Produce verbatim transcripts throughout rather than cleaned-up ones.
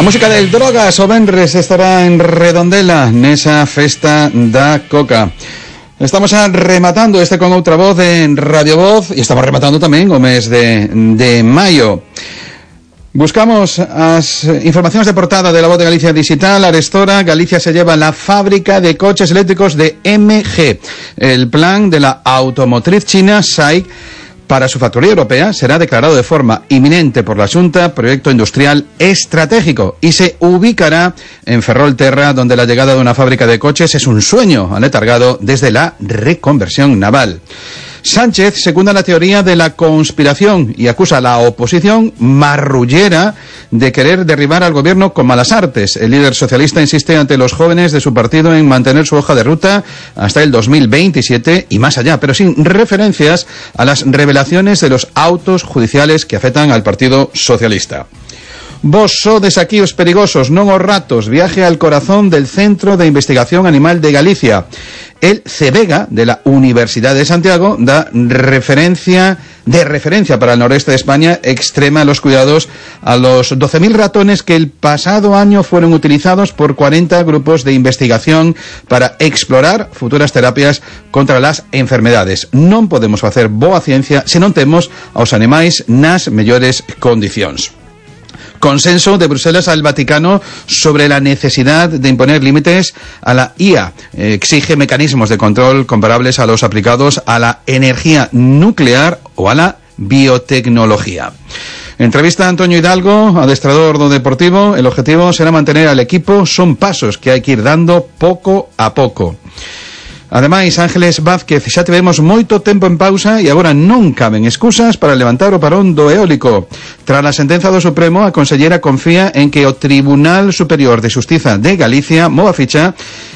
A música del Drogas o Venres estará en Redondela nesa festa da Coca. Estamos rematando este con outra voz en Radio Voz e estamos rematando tamén o mes de, de maio. Buscamos as informacións de portada de La Voz de Galicia Digital. Arestora, Galicia se lleva la fábrica de coches eléctricos de M G. El plan de la automotriz china S A I para su factoría europea será declarado de forma inminente por la Xunta proyecto industrial estratégico y se ubicará en Ferrolterra, donde la llegada de una fábrica de coches es un sueño aletargado desde la reconversión naval. Sánchez secunda la teoría de la conspiración y acusa a la oposición marrullera de querer derribar al gobierno con malas artes. El líder socialista insiste ante los jóvenes de su partido en mantener su hoja de ruta hasta el dos mil veintisiete y más allá, pero sin referencias a las revelaciones de los autos judiciales que afectan al Partido Socialista. Vos sodes aquí os perigosos, non os ratos. Viaje al corazón del Centro de Investigación Animal de Galicia. El CEVEGA, de la Universidad de Santiago, da referencia de referencia para el noreste de España, extrema los cuidados a los doce mil ratones que el pasado año fueron utilizados por cuarenta grupos de investigación para explorar futuras terapias contra las enfermedades. Non podemos facer boa ciencia se non temos aos animais nas mellores condicións. Consenso de Bruselas al Vaticano sobre la necesidad de imponer límites a la I A. Eh, exige mecanismos de control comparables a los aplicados a la energía nuclear o a la biotecnología. Entrevista a Antonio Hidalgo, adestrador do Deportivo. El objetivo será mantener al equipo. Son pasos que hai que ir dando pouco a pouco. Ademais, Ángeles Vázquez, xa tivemos moito tempo en pausa e agora non caben excusas para levantar o parón do eólico. Tras a sentenza do Supremo, a consellera confía en que o Tribunal Superior de Xustiza de Galicia mova ficha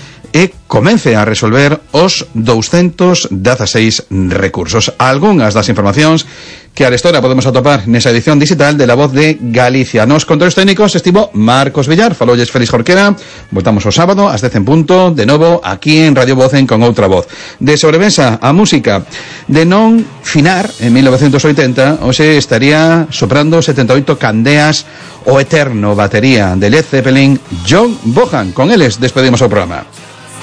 e comece a resolver os douscentos dezaseis recursos. Algunhas das informacións que arestora podemos atopar nesa edición digital de La Voz de Galicia. Nos controles técnicos estivo Marcos Villar, falolles Félix Jorquera. Voltamos o sábado ás dez en punto, de novo aquí en Radio Voz en Con Outra Voz. De sobremesa a música de non finar en mil novecientos oitenta, hoxe estaría soprando setenta e oito candeas o eterno batería de Led Zeppelin, John Bonham. Con eles despedimos o programa.